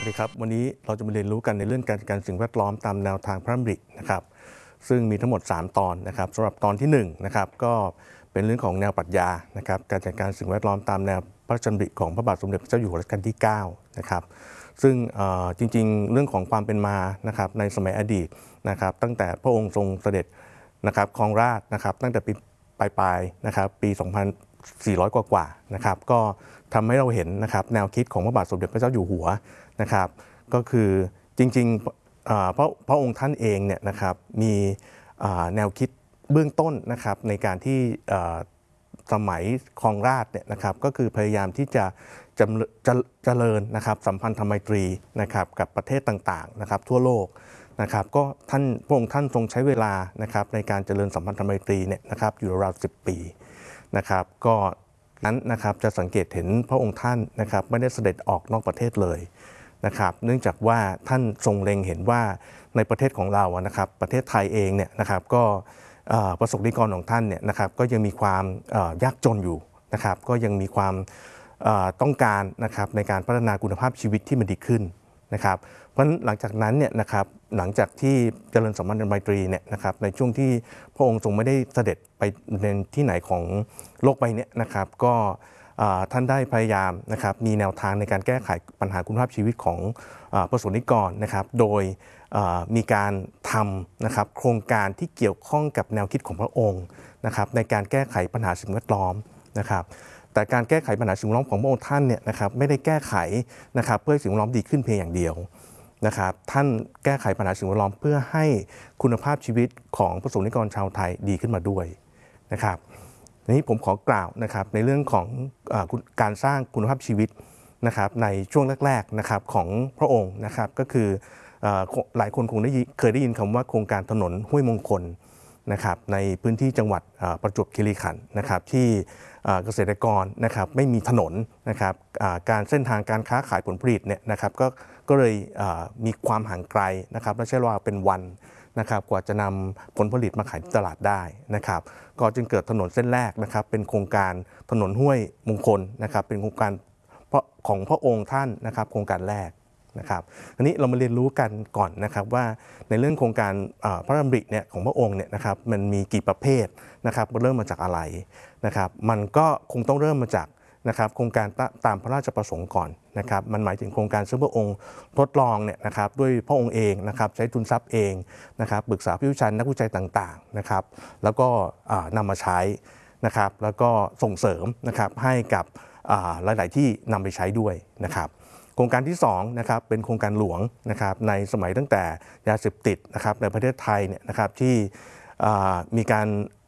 สวัสดีครับวันนี้เราจะมาเรียนรู้กันในเรื่องการจัดการสิ่งแวดล้อมตามแนวทางพระดำรินะครับซึ่งมีทั้งหมด3ตอนนะครับสำหรับตอนที่1นะครับก็เป็นเรื่องของแนวปรัชญานะครับการจัดการสิ่งแวดล้อมตามแนวพระราชดำริของพระบาทสมเด็จพระเจ้าอยู่หัวรัชกาลที่9นะครับซึ่งจริงๆเรื่องของความเป็นมานะครับในสมัยอดีตนะครับตั้งแต่พระองค์ทรงเสด็จนะครับครองราชย์นะครับตั้งแต่ปีปลายนะครับปี2400กว่านะครับก็ทำให้เราเห็นนะครับแนวคิดของพระบาทสมเด็จพระเจ้าอยู่หัวนะครับก็คือจริงๆพระองค์ท่านเองเนี่ยนะครับมีแนวคิดเบื้องต้นนะครับในการที่สมัยครองราชย์เนี่ยนะครับก็คือพยายามที่จะเจริญนะครับสัมพันธไมตรีนะครับกับประเทศต่างๆนะครับทั่วโลกนะครับก็พระองค์ท่านทรงใช้เวลานะครับในการเจริญสัมพันธไมตรีเนี่ยนะครับอยู่ราว10 ปีนะครับก็นั้นนะครับจะสังเกตเห็นพระองค์ท่านนะครับไม่ได้เสด็จออกนอกประเทศเลยนะครับเนื่องจากว่าท่านทรงเล็งเห็นว่าในประเทศของเรานะครับประเทศไทยเองเนี่ยนะครับก็ประสบนิกรของท่านเนี่ยนะครับก็ยังมีความยากจนอยู่นะครับก็ยังมีความต้องการนะครับในการพัฒนาคุณภาพชีวิตที่มันดีขึ้นนะครับเพราะฉะนั้นหลังจากนั้นเนี่ยนะครับหลังจากที่เจริญสัมพันธไมตรีเนี่ยนะครับในช่วงที่พระองค์ทรงไม่ได้เสด็จไปในที่ไหนของโลกใบนี้นะครับก็ท่านได้พยายามนะครับมีแนวทางในการแก้ไขปัญหาคุณภาพชีวิตของประสบนิกรนะครับโดยมีการทำนะครับโครงการที่เกี่ยวข้องกับแนวคิดของพระองค์นะครับในการแก้ไขปัญหาสิ่งแวดล้อมนะครับแต่การแก้ไขปัญหาสิ่งแวดล้อมของพระองค์ท่านเนี่ยนะครับไม่ได้แก้ไขนะครับเพื่อให้สิ่งแวดล้อมดีขึ้นเพียงอย่างเดียวนะครับท่านแก้ไขปัญหาสิ่งแวดล้อมเพื่อให้คุณภาพชีวิตของประสบนิกรชาวไทยดีขึ้นมาด้วยนะครับนี้ผมขอกล่าวนะครับในเรื่องของการสร้างคุณภาพชีวิตนะครับในช่วงแรกๆนะครับของพระองค์นะครับก็คือหลายคนคงเคยได้ยินคำว่าโครงการถนนห้วยมงคลนะครับในพื้นที่จังหวัดประจวบคีรีขันธ์นะครับที่เกษตรกรนะครับไม่มีถนนนะครับการเส้นทางการค้าขายผลผลิตเนี่ยนะครับก็เลยมีความห่างไกลนะครับและใช้เวลาเป็นวันนะครับกว่าจะนำผลผลิตมาขายที่ตลาดได้นะครับก็จึงเกิดถนนเส้นแรกนะครับเป็นโครงการถนนห้วยมงคลนะครับเป็นโครงการของพระองค์ท่านนะครับโครงการแรกนะครับอันนี้เรามาเรียนรู้กันก่อนนะครับว่าในเรื่องโครงการพระดำริเนี่ยของพระองค์เนี่ยนะครับมันมีกี่ประเภทนะครับเริ่มมาจากอะไรนะครับมันก็คงต้องเริ่มมาจากนะครับโครงการตามพระราชประสงค์ก่อนนะครับมันหมายถึงโครงการซึ่งพระองค์ทดลองเนี่ยนะครับด้วยพระองค์เองนะครับใช้ทุนทรัพย์เองนะครับปรึกษาผู้เชี่ยวชาญนักวิจัยต่างๆนะครับแล้วก็นำมาใช้นะครับแล้วก็ส่งเสริมนะครับให้กับหลายๆที่นำไปใช้ด้วยนะครับโครงการที่2นะครับเป็นโครงการหลวงนะครับในสมัยตั้งแต่ยาเสพติดนะครับในประเทศไทยเนี่ยนะครับที่มีการ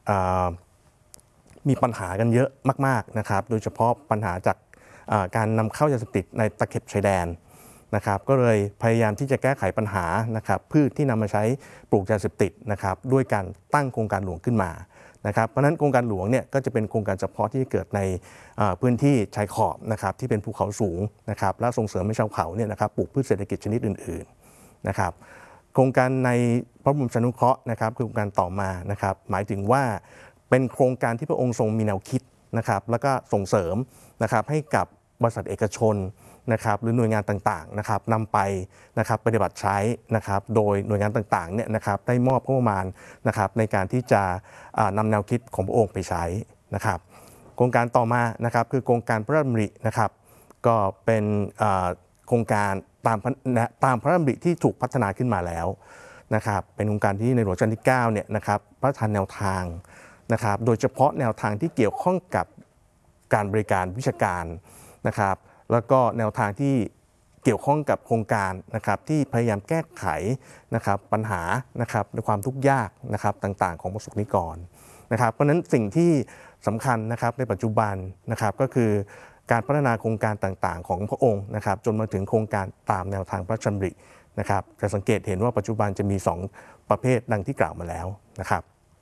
มีปัญหากันเยอะมากๆนะครับโดยเฉพาะปัญหาจากการนำเข้ายาเสพติดในตะเข็บชายแดนนะครับก็เลยพยายามที่จะแก้ไขปัญหานะครับพืชที่นำมาใช้ปลูกยาเสพติดนะครับด้วยการตั้งโครงการหลวงขึ้นมานะครับเพราะฉะนั้นโครงการหลวงเนี่ยก็จะเป็นโครงการเฉพาะที่เกิดในพื้นที่ชายขอบนะครับที่เป็นภูเขาสูงนะครับและส่งเสริมให้ชาวเขาเนี่ยนะครับปลูกพืชเศรษฐกิจชนิดอื่นๆนะครับโครงการในพระบรมชนุเคราะห์นะครับคือโครงการต่อมานะครับหมายถึงว่าเป็นโครงการที่พระองค์ทรงมีแนวคิดนะครับแล้วก็ส่งเสริมนะครับให้กับบริษัทเอกชนนะครับหรือหน่วยงานต่างๆนะครับนำไปนะครับปฏิบัติใช้นะครับโดยหน่วยงานต่างๆเนี่ยนะครับได้มอบงบประมาณนะครับในการที่จะนำแนวคิดของพระองค์ไปใช้นะครับโครงการต่อมานะครับคือโครงการพระราชดำรินะครับก็เป็นโครงการตามพระราชดำริที่ถูกพัฒนาขึ้นมาแล้วนะครับเป็นโครงการที่ในหลวงรัชกาลที่9เนี่ยนะครับพระราชทานแนวทางนะครับโดยเฉพาะแนวทางที่เกี่ยวข้องกับการบริการวิชาการนะครับแล้วก็แนวทางที่เกี่ยวข้องกับโครงการนะครับที่พยายามแก้ไขนะครับปัญหานะครับในความทุกข์ยากนะครับต่างๆของประสบนิกรนะครับเพราะฉะนั้นสิ่งที่สำคัญนะครับในปัจจุบันนะครับก็คือการพัฒนาโครงการต่างๆของพระองค์นะครับจนมาถึงโครงการตามแนวทางพระราชดำรินะครับจะสังเกตเห็นว่าปัจจุบันจะมี2ประเภทดังที่กล่าวมาแล้วนะครับ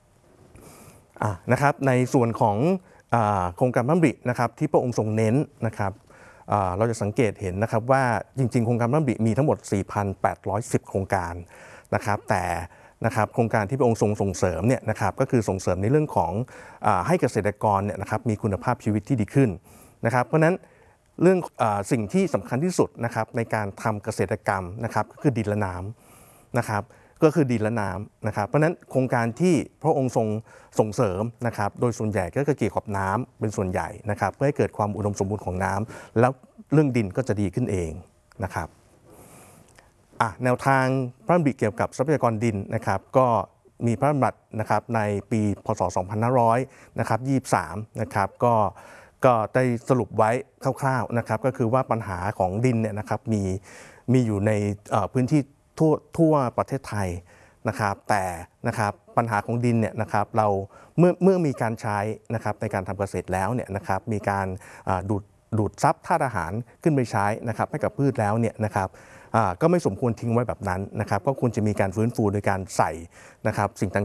ในส่วนของโครงการพระดำรินะครับที่พระองค์ทรงเน้นนะครับเราจะสังเกตเห็นนะครับว่าจริงๆโครงการพระดำริมีทั้งหมด 4,810 โครงการนะครับแต่นะครับโครงการที่พระองค์ทรงส่งเสริมเนี่ยนะครับก็คือส่งเสริมในเรื่องของให้เกษตรกรเนี่ยนะครับมีคุณภาพชีวิตที่ดีขึ้นนะครับเพราะฉะนั้นเรื่องสิ่งที่สำคัญที่สุดนะครับในการทำเกษตรกรรมนะครับก็คือดินและน้ำนะครับก็คือดินและน้ำนะครับเพราะฉะนั้นโครงการที่พระองค์ทรงส่งเสริมนะครับโดยส่วนใหญ่ก็เกี่ยวกับน้ำเป็นส่วนใหญ่นะครับเพื่อให้เกิดความอุดมสมบูรณ์ของน้ำแล้วเรื่องดินก็จะดีขึ้นเองนะครับแนวทางพระราชบัญญัติเกี่ยวกับทรัพยากรดินนะครับก็มีพระราชบัญญัตินะครับในปีพศ 2500 นะครับ 23 นะครับก็ได้สรุปไว้คร่าวๆนะครับก็คือว่าปัญหาของดินเนี่ยนะครับมีอยู่ในพื้นที่ทั่วประเทศไทยนะครับแต่นะครับปัญหาของดินเนี่ยนะครับเราเมื่อมีการใช้นะครับในการทำเกษตรแล้วเนี่ยนะครับมีการดูดซับธาตุอาหารขึ้นไปใช้นะครับให้กับพืชแล้วเนี่ยนะครับก็ไม่สมควรทิ้งไว้แบบนั้นนะครับก็ควรจะมีการฟื้นฟูโดยการใส่นะครับสิ่ง